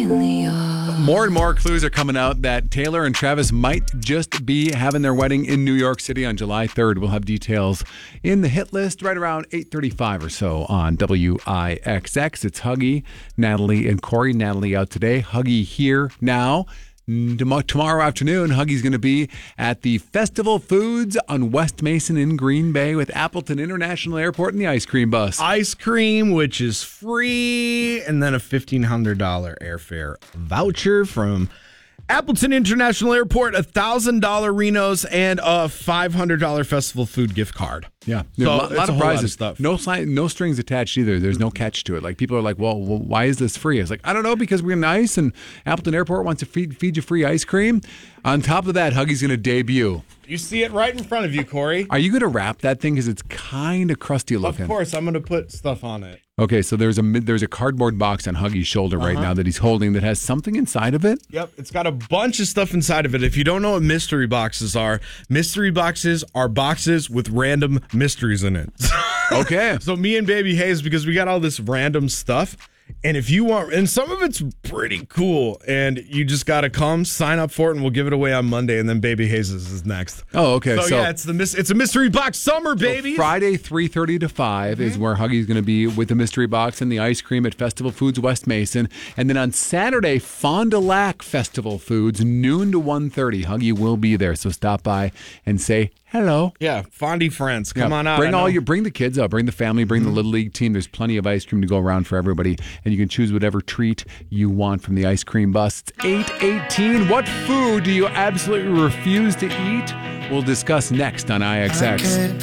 More and more clues are coming out that Taylor and Travis might just be having their wedding in New York City on July 3rd. We'll have details in the hit list right around 8:35 or so on WIXX. It's Huggy, Natalie, and Corey. Natalie out today. Huggy here now. Tomorrow afternoon, Huggy's going to be at the Festival Foods on West Mason in Green Bay with Appleton International Airport and the ice cream bus. Ice cream, which is free, and then a $1,500 airfare voucher from Appleton International Airport, $1,000 Renos, and a $500 Festival Food gift card. Yeah, so a lot of prizes. Stuff. No strings attached either. There's no catch to it. Like people are like, well, why is this free? It's like, I don't know, because we're nice and Appleton Airport wants to feed you free ice cream. On top of that, Huggy's going to debut. You see it right in front of you, Corey. Are you going to wrap that thing because it's kind of crusty looking? Of course, I'm going to put stuff on it. Okay, so there's a cardboard box on Huggy's shoulder right now that he's holding that has something inside of it. Yep, it's got a bunch of stuff inside of it. If you don't know what mystery boxes are boxes with random mysteries in it. Okay. So me and Baby Hayes, because we got all this random stuff, and if you want, and some of it's pretty cool, and you just got to come, sign up for it, and we'll give it away on Monday, and then Baby Hayes is next. Oh, okay. So yeah, it's a mystery box summer, baby. So Friday, 3:30 to 5 is where Huggy's going to be with the mystery box and the ice cream at Festival Foods West Mason. And then on Saturday, Fond du Lac Festival Foods, noon to 1:30. Huggy will be there, so stop by and say hello. Yeah, Fondy friends, come on out. Bring the kids out, bring the family, bring the Little League team. There's plenty of ice cream to go around for everybody, and you can choose whatever treat you want from the ice cream bus. It's 8:18. What food do you absolutely refuse to eat? We'll discuss next on IXX.